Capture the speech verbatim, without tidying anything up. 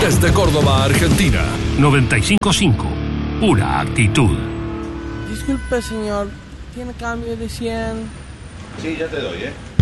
Desde Córdoba, Argentina. noventa y cinco punto cinco. Pura actitud. Disculpe, señor. ¿Tiene cambio de cien? Sí, ya te doy, ¿eh?